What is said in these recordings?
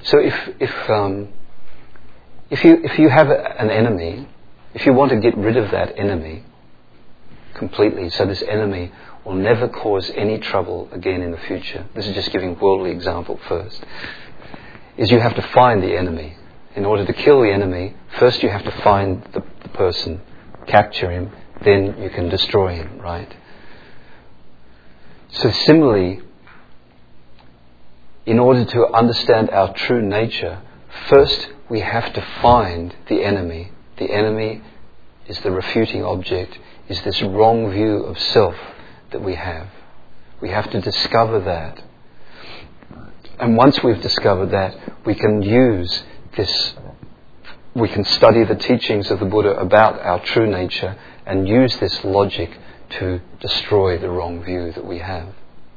So if you have an enemy, if you want to get rid of that enemy completely, so this enemy will never cause any trouble again in the future. This is just giving worldly example first. Is you have to find the enemy. In order to kill the enemy, first you have to find the person, capture him, then you can destroy him, right? So similarly, in order to understand our true nature, first we have to find the enemy. The enemy is the refuting object, is this wrong view of self that we have. We have to discover that. And once we've discovered that, we can use this, we can study the teachings of the Buddha about our true nature and use this logic to destroy the wrong view that we have.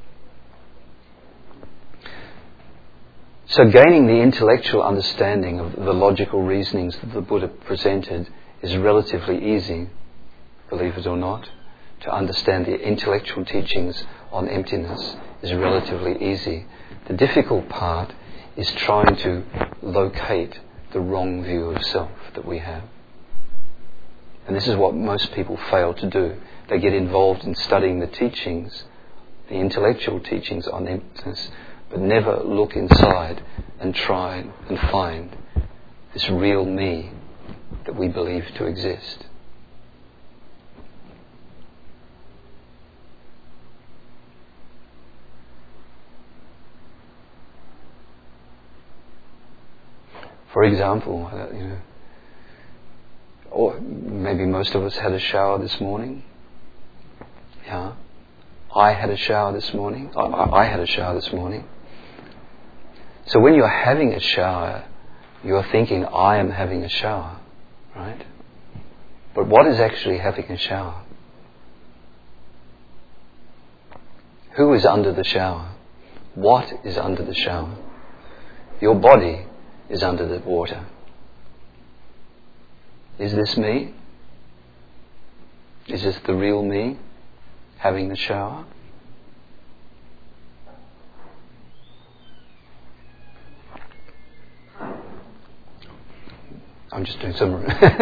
So gaining the intellectual understanding of the logical reasonings that the Buddha presented is relatively easy, believe it or not. To understand the intellectual teachings on emptiness is relatively easy. The difficult part is trying to locate the wrong view of self that we have. And this is what most people fail to do. They get involved in studying the teachings, the intellectual teachings on emptiness, but never look inside and try and find this real me that we believe to exist. For example, or maybe most of us had a shower this morning. Yeah, I had a shower this morning. I had a shower this morning. So when you're having a shower, you're thinking, I am having a shower, right? But what is actually having a shower? Who is under the shower? What is under the shower? Your body is under the water. Is this me? Is this the real me having the shower? I'm just doing some...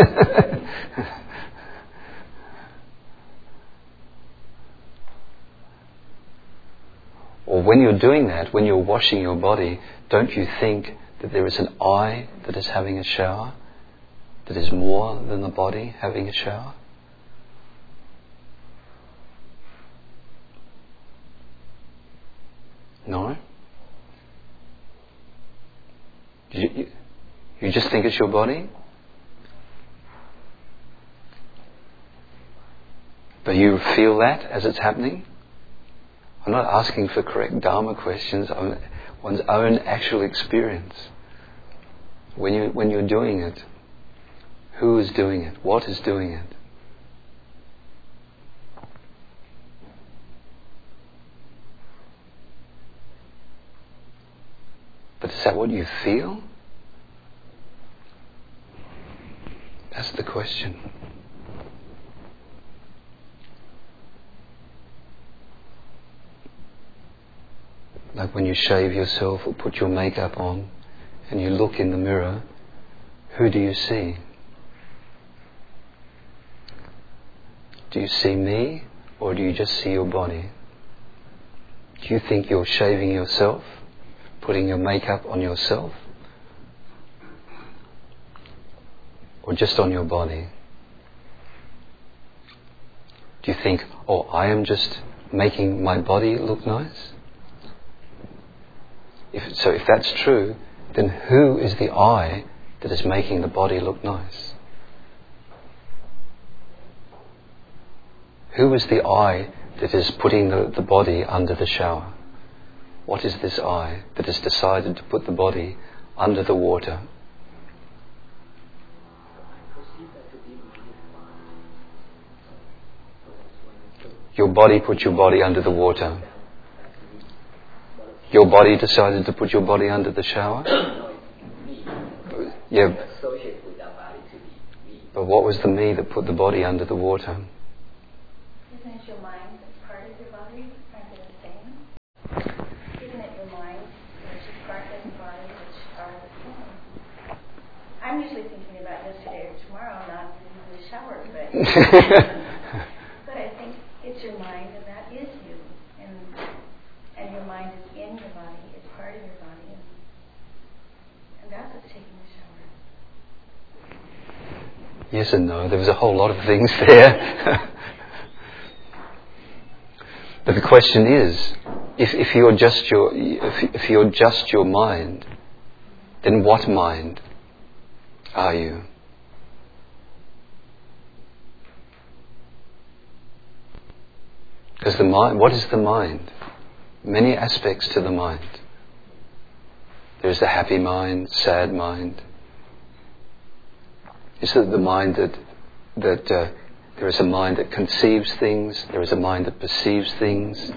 Or when you're doing that, when you're washing your body, don't you think that there is an I that is having a shower, that is more than the body having a shower? No? You just think it's your body? But you feel that as it's happening? I'm not asking for correct Dharma questions. I'm one's own actual experience. When you're doing it, who is doing it? What is doing it? But is that what you feel? That's the question. Like when you shave yourself or put your makeup on and you look in the mirror, who do you see? Do you see me or do you just see your body? Do you think you're shaving yourself, putting your makeup on yourself? Or just on your body? Do you think, oh, I am just making my body look nice? If that's true, then who is the I that is making the body look nice? Who is the I that is putting the body under the shower? What is this I that has decided to put the body under the water? Your body put your body under the water. Your body decided to put your body under the shower? Yeah. But what was the me that put the body under the water? Isn't your mind part of your body? Aren't they the same? Isn't it your mind versus spark and body, which are the same. I'm usually thinking about yesterday or tomorrow, not in the shower, but but I think it's your mind, and that is you, and your mind is in your body, it's part of your body, and that's what's taking the shower. Yes and no. There was a whole lot of things there. But the question is, if you're just your mind, then what mind are you? Because the mind, what is the mind? Many aspects to the mind. There's the happy mind, sad mind. Is it the mind that there is a mind that conceives things, there is a mind that perceives things?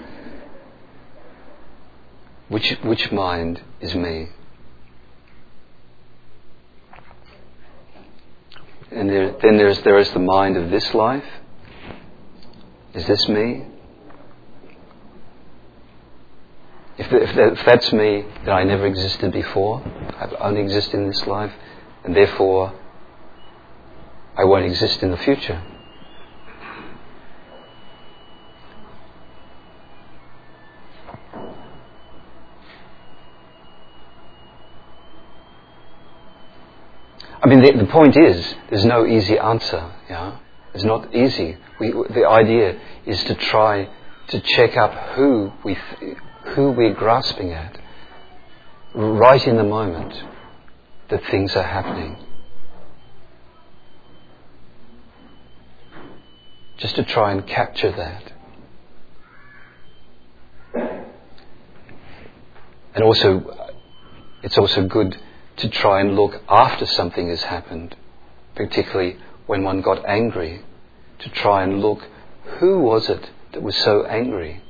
Which mind is me? And then there is the mind of this life. Is this me? If that's me, then I never existed before. I've only existed in this life, and therefore I won't exist in the future. I mean, the point is, there's no easy answer. Yeah, it's not easy. The idea is to try to check up who we're grasping at, right in the moment that things are happening. Just to try and capture that. And also, it's also good to try and look after something has happened, particularly when one got angry, to try and look, who was it that was so angry?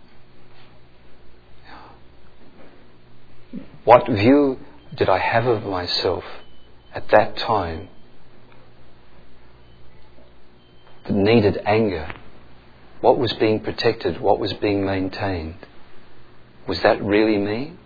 What view did I have of myself at that time that needed anger? What was being protected? What was being maintained? Was that really me?